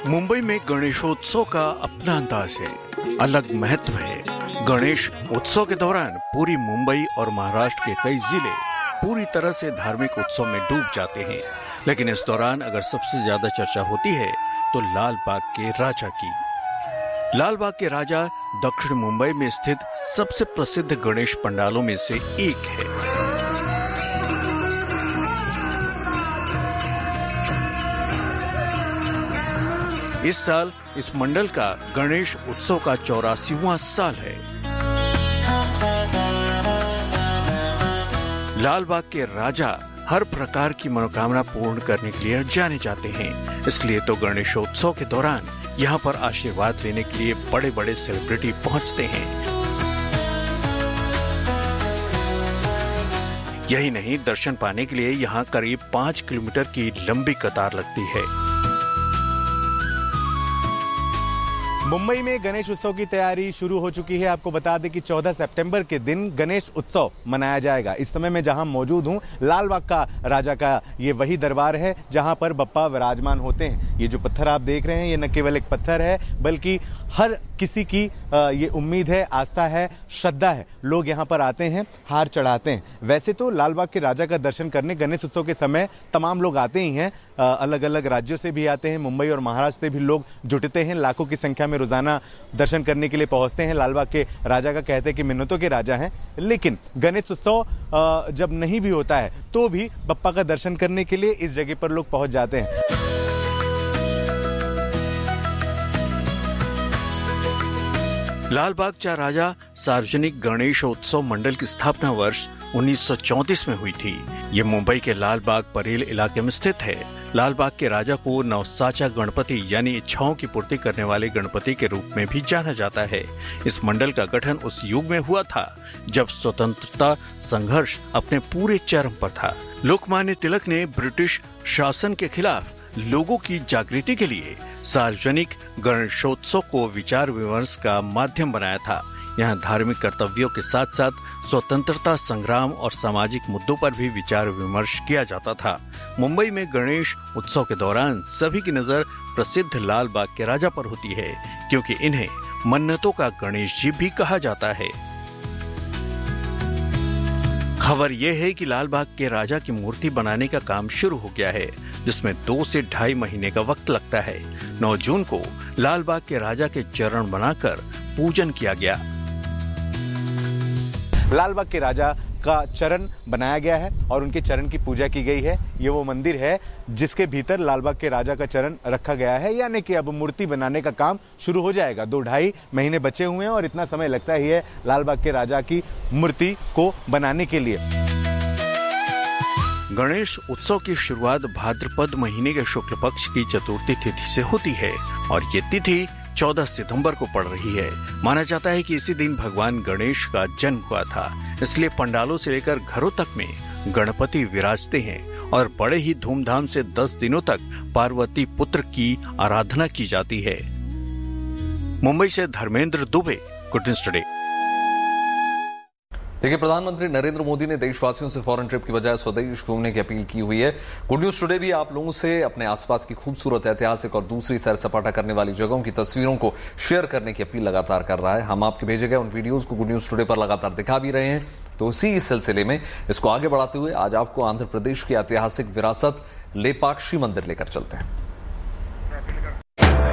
मुंबई में गणेशोत्सव का अपना अंदाज है, अलग महत्व है। गणेश उत्सव के दौरान पूरी मुंबई और महाराष्ट्र के कई जिले पूरी तरह से धार्मिक उत्सव में डूब जाते हैं। लेकिन इस दौरान अगर सबसे ज्यादा चर्चा होती है तो लाल बाग के राजा की। लाल बाग के राजा दक्षिण मुंबई में स्थित सबसे प्रसिद्ध गणेश पंडालों में से एक है। इस साल इस मंडल का गणेश उत्सव का 84वां साल है। लाल बाग के राजा हर प्रकार की मनोकामना पूर्ण करने के लिए जाने जाते हैं। इसलिए तो गणेशोत्सव के दौरान यहाँ पर आशीर्वाद लेने के लिए बड़े बड़े सेलिब्रिटी पहुंचते हैं। यही नहीं, दर्शन पाने के लिए यहाँ करीब 5 किलोमीटर की लंबी कतार लगती है। मुंबई में गणेश उत्सव की तैयारी शुरू हो चुकी है। आपको बता दें कि 14 सितंबर के दिन गणेश उत्सव मनाया जाएगा। इस समय मैं जहां मौजूद हूं, लाल बाग का राजा का ये वही दरबार है जहां पर बप्पा विराजमान होते हैं। ये जो पत्थर आप देख रहे हैं, ये न केवल एक पत्थर है बल्कि हर किसी की ये उम्मीद है, आस्था है, श्रद्धा है। लोग यहाँ पर आते हैं, हार चढ़ाते हैं। वैसे तो लाल बाग के राजा का दर्शन करने गणेश उत्सव के समय तमाम लोग आते ही हैं। अलग अलग राज्यों से भी आते हैं, मुंबई और महाराष्ट्र से भी लोग जुटते हैं। लाखों की संख्या में रोजाना दर्शन करने के लिए पहुंचते हैं। लाल बाग के राजा का कहते हैं कि मिन्नतों के राजा हैं। लेकिन गणेश उत्सव जब नहीं भी होता है तो भी बप्पा का दर्शन करने के लिए इस जगह पर लोग पहुंच जाते हैं। लाल बागचा राजा सार्वजनिक गणेशोत्सव मंडल की स्थापना वर्ष 1934 में हुई थी। ये मुंबई के लाल बाग परेल इलाके में स्थित है। लाल बाग के राजा को नवसाचा गणपति यानी इच्छाओं की पूर्ति करने वाले गणपति के रूप में भी जाना जाता है। इस मंडल का गठन उस युग में हुआ था जब स्वतंत्रता संघर्ष अपने पूरे चरम पर था। लोकमान्य तिलक ने ब्रिटिश शासन के खिलाफ लोगों की जागृति के लिए सार्वजनिक गणेशोत्सव को विचार विमर्श का माध्यम बनाया था। यहाँ धार्मिक कर्तव्यों के साथ साथ स्वतंत्रता संग्राम और सामाजिक मुद्दों पर भी विचार विमर्श किया जाता था। मुंबई में गणेश उत्सव के दौरान सभी की नजर प्रसिद्ध लाल बाग के राजा पर होती है, क्योंकि इन्हें मन्नतों का गणेश जी भी कहा जाता है। खबर यह है कि लाल बाग के राजा की मूर्ति बनाने का काम शुरू हो गया है, जिसमें 2 से ढाई महीने का वक्त लगता है। 9 जून को लाल बाग के राजा के चरण बनाकर पूजन किया गया। लाल बाग के राजा का चरण बनाया गया है और उनके चरण की पूजा की गई है। ये वो मंदिर है जिसके भीतर लाल बाग के राजा का चरण रखा गया है। यानी कि अब मूर्ति बनाने का काम शुरू हो जाएगा। 2-2.5 महीने बचे हुए हैं और इतना समय लगता ही है लाल बाग के राजा की मूर्ति को बनाने के लिए। गणेश उत्सव की शुरुआत भाद्रपद महीने के शुक्ल पक्ष की चतुर्थी तिथि से होती है और ये तिथि 14 सितंबर को पड़ रही है। माना जाता है कि इसी दिन भगवान गणेश का जन्म हुआ था, इसलिए पंडालों से लेकर घरों तक में गणपति विराजते हैं और बड़े ही धूमधाम से 10 दिनों तक पार्वती पुत्र की आराधना की जाती है। मुंबई से Dharmendra Dubey, good news today. देखिए, प्रधानमंत्री नरेंद्र मोदी ने देशवासियों से फॉरेन ट्रिप की बजाय स्वदेश घूमने की अपील की हुई है। गुड न्यूज टुडे भी आप लोगों से अपने आसपास की खूबसूरत ऐतिहासिक और दूसरी सैर सपाटा करने वाली जगहों की तस्वीरों को शेयर करने की अपील लगातार कर रहा है। हम आपके भेजे गए उन वीडियोज को गुड न्यूज टुडे पर लगातार दिखा भी रहे हैं। तो इसी सिलसिले में इसको आगे बढ़ाते हुए आज आपको आंध्र प्रदेश की ऐतिहासिक विरासत लेपाक्षी मंदिर लेकर चलते हैं।